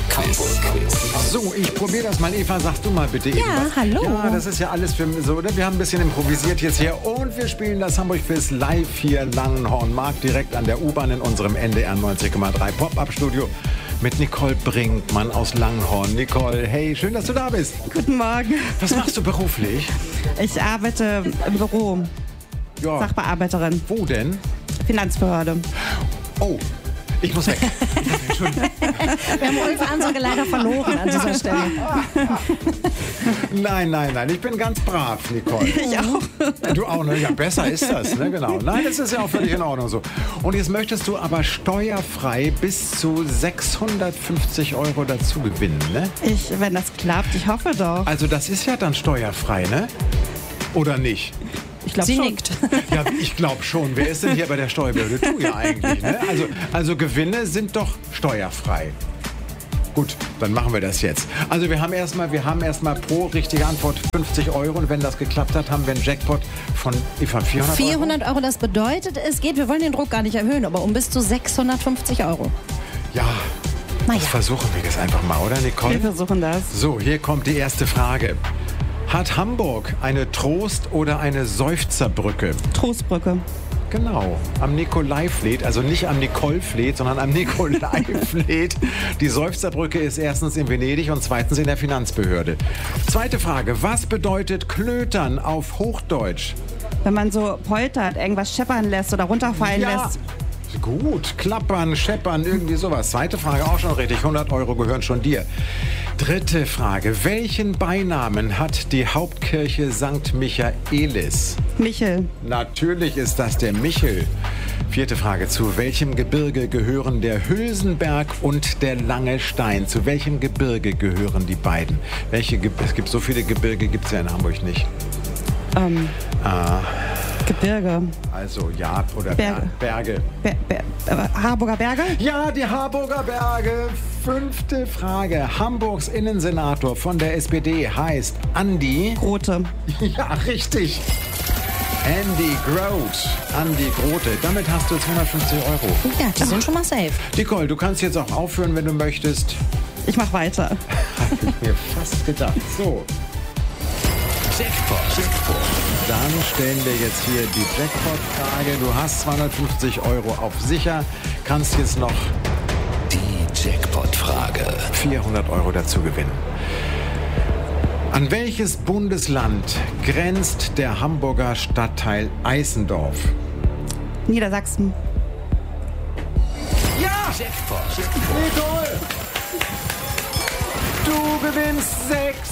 Hamburg-Quiz. So, ich probiere das mal. Eva, sagst du mal bitte irgendwas. hallo. Ja, das ist ja alles für so, oder? Wir haben ein bisschen improvisiert jetzt hier und wir spielen das Hamburg-Quiz live hier in Langenhorn-Markt, direkt an der U-Bahn in unserem NDR 90,3 Pop-Up-Studio mit Nicole Brinkmann aus Langenhorn. Nicole, hey, schön, dass du da bist. Guten Morgen. Was machst du beruflich? Ich arbeite im Büro. Ja. Sachbearbeiterin. Wo denn? Finanzbehörde. Oh, ich muss weg. Entschuldigung. Wir haben Ulf Ansorge leider verloren an dieser Stelle. Nein. Ich bin ganz brav, Nicole. Ich auch. Du auch, ne? Ja, besser ist das, ne? Genau. Nein, das ist ja auch völlig in Ordnung so. Und jetzt möchtest du aber steuerfrei bis zu 650 € dazu gewinnen, ne? Wenn das klappt, ich hoffe doch. Also das ist ja dann steuerfrei, ne? Oder nicht? Ich glaube Sie schon. nickt. Ja, ich glaube schon. Wer ist denn hier bei der Steuerbehörde? Du ja eigentlich, ne? Also Gewinne sind doch steuerfrei. Gut, dann machen wir das jetzt. Also wir haben erstmal pro richtige Antwort 50 € und wenn das geklappt hat, haben wir einen Jackpot von Eva 400 €. 400 €, das bedeutet, es geht, wir wollen den Druck gar nicht erhöhen, aber um bis zu 650 €. Ja, Naja. das versuchen wir jetzt einfach mal, oder Nicole? Wir versuchen das. So, hier kommt die erste Frage. Hat Hamburg eine Trost- oder eine Seufzerbrücke? Trostbrücke. Genau, am Nikolaifleet, also nicht am Nicole-Fleet, sondern am Nikolaifleet. Die Seufzerbrücke ist erstens in Venedig und zweitens in der Finanzbehörde. Zweite Frage, was bedeutet Klötern auf Hochdeutsch? Wenn man so poltert, irgendwas scheppern lässt oder runterfallen lässt. Gut, klappern, scheppern, irgendwie sowas. Zweite Frage auch schon richtig, 100 € gehören schon dir. Dritte Frage, welchen Beinamen hat die Hauptkirche St. Michaelis? Michel. Natürlich ist das der Michel. Vierte Frage, zu welchem Gebirge gehören der Hülsenberg und der Lange Stein? Zu welchem Gebirge gehören die beiden? Es gibt so viele Gebirge, gibt es ja in Hamburg nicht. Gebirge. Also ja, oder Berge. Berge. Harburger Berge? Ja, die Harburger Berge. Fünfte Frage. Hamburgs Innensenator von der SPD heißt Andi. Grote. Ja, richtig. Andy Grote. Andy Grote. Damit hast du 250 €. Ja, die sind schon mal safe. Nicole, du kannst jetzt auch aufhören, wenn du möchtest. Ich mach weiter. Hab ich mir fast gedacht. So, Jackpot. dann stellen wir jetzt hier die Jackpot-Frage. Du hast 250 € auf sicher. Kannst jetzt noch Die Jackpot-Frage. 400 € dazu gewinnen. An welches Bundesland grenzt der Hamburger Stadtteil Eisendorf? Niedersachsen. Ja! Jackpot. Nicole! Du gewinnst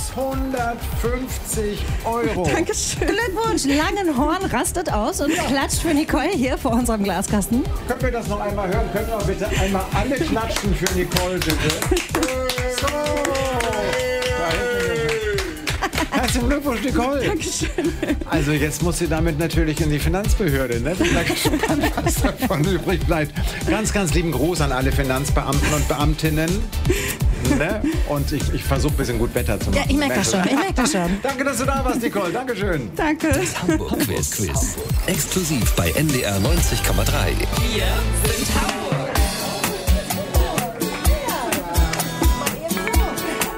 650 €. Dankeschön. Glückwunsch, Langenhorn rastet aus und klatscht für Nicole hier vor unserem Glaskasten. Können wir das noch einmal hören? Können wir bitte einmal alle klatschen für Nicole, bitte? So. Herzlichen Glückwunsch, Nicole. Dankeschön. Also jetzt muss sie damit natürlich in die Finanzbehörde. Ne? Bin mal gespannt, was davon übrig bleibt. Ganz lieben Gruß an alle Finanzbeamten und Beamtinnen. Ne? Und ich versuche ein bisschen gut Wetter zu machen. Ja, ich merke das schon. Danke, dass du da warst, Nicole. Dankeschön. Danke. Das Hamburg-Quiz. Exklusiv bei NDR 90,3. Wir sind Hamburg.